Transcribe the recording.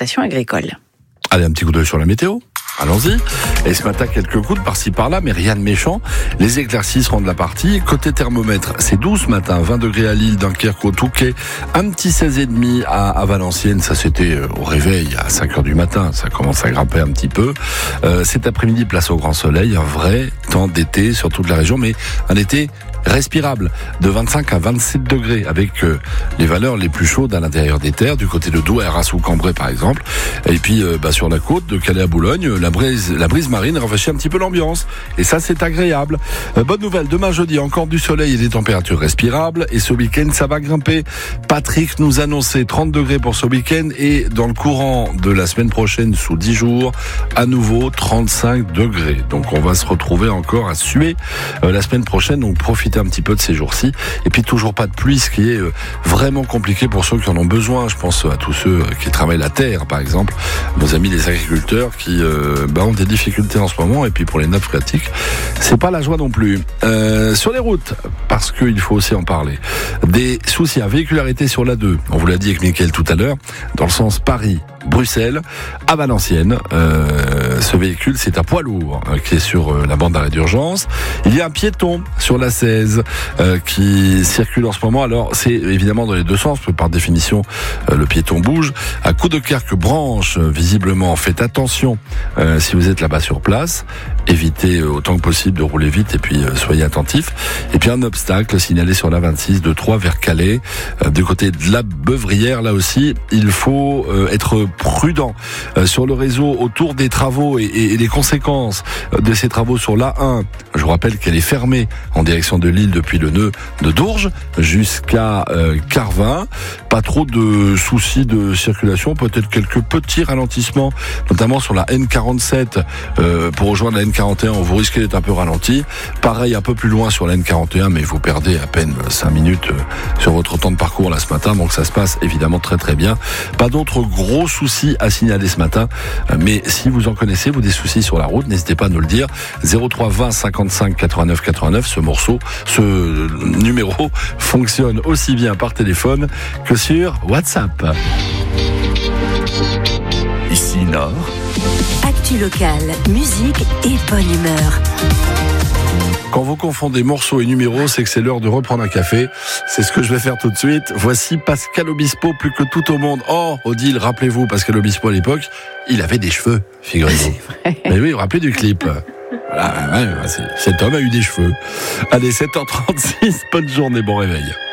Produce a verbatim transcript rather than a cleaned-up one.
l'exploitation agricole. Allez, un petit coup d'œil sur la météo. Allons-y. Et ce matin, quelques gouttes par-ci par-là, mais rien de méchant. Les éclaircies seront de la partie. Côté thermomètre, c'est doux ce matin. vingt degrés à Lille, Dunkerque, au Touquet. Un petit seize virgule cinq à, à Valenciennes. Ça, c'était au réveil à cinq heures du matin. Ça commence à grimper un petit peu. Euh, cet après-midi, place au grand soleil. Un vrai temps d'été sur toute la région, mais un été respirable, de vingt-cinq à vingt-sept degrés, avec euh, les valeurs les plus chaudes à l'intérieur des terres, du côté de Douai, Arras ou Cambrai par exemple. Et puis euh, bah, sur la côte, de Calais à Boulogne, la brise, la brise marine rafraîchit un petit peu l'ambiance. Et ça, c'est agréable. Euh, bonne nouvelle, demain jeudi, encore du soleil et des températures respirables. Et ce week-end, ça va grimper. Patrick nous annonçait trente degrés pour ce week-end. Et dans le courant de la semaine prochaine, sous dix jours, à nouveau trente-cinq degrés. Donc on va se retrouver encore à suer euh, la semaine prochaine. Donc profitez un petit peu de ces jours-ci. Et puis toujours pas de pluie, ce qui est euh, vraiment compliqué pour ceux qui en ont besoin. Je pense à tous ceux qui travaillent la terre, par exemple. Nos amis les agriculteurs qui euh, bah, ont des difficultés en ce moment. Et puis pour les nappes phréatiques, c'est pas la joie non plus. Euh, sur les routes, parce qu'il faut aussi en parler, des soucis à véhicularité sur l'A deux. On vous l'a dit avec Mickaël tout à l'heure, dans le sens Paris Bruxelles, à Valenciennes. Euh, ce véhicule, c'est un poids lourd euh, qui est sur euh, la bande d'arrêt d'urgence. Il y a un piéton sur la seize euh, qui circule en ce moment. Alors, c'est évidemment dans les deux sens, parce que par définition, euh, le piéton bouge. À Coudekerque branche, euh, visiblement, faites attention euh, si vous êtes là-bas sur place. Évitez euh, autant que possible de rouler vite et puis euh, soyez attentifs. Et puis un obstacle signalé sur la vingt-six de Troyes vers Calais. Euh, du côté de la Beuvrière, là aussi, il faut euh, être prudent euh, sur le réseau autour des travaux et, et, et les conséquences de ces travaux sur l'A un. Je vous rappelle qu'elle est fermée en direction de Lille depuis le nœud de Dourges jusqu'à euh, Carvin. Pas trop de soucis de circulation, peut-être quelques petits ralentissements, notamment sur la N quarante-sept. Euh, pour rejoindre la N quarante et un, vous risquez d'être un peu ralenti. Pareil, un peu plus loin sur la N quarante et un, mais vous perdez à peine cinq minutes sur votre temps de parcours là ce matin, donc ça se passe évidemment très très bien. Pas d'autres gros soucis à signaler ce matin, mais si vous en connaissez, vous des soucis sur la route, n'hésitez pas à nous le dire. zéro trois vingt cinquante-cinq quatre-vingt-neuf quatre-vingt-neuf, ce morceau, ce numéro fonctionne aussi bien par téléphone que sur WhatsApp. Ici Nord. Actu locale, musique et bonne humeur. Quand vous confondez morceaux et numéros, c'est que c'est l'heure de reprendre un café. C'est ce que je vais faire tout de suite. Voici Pascal Obispo, plus que tout au monde. Oh, Odile, rappelez-vous, Pascal Obispo à l'époque, il avait des cheveux, figurez-vous. Mais oui, vous vous rappelez du clip. Voilà, ouais, cet homme a eu des cheveux. Allez, sept heures trente-six, bonne journée, bon réveil.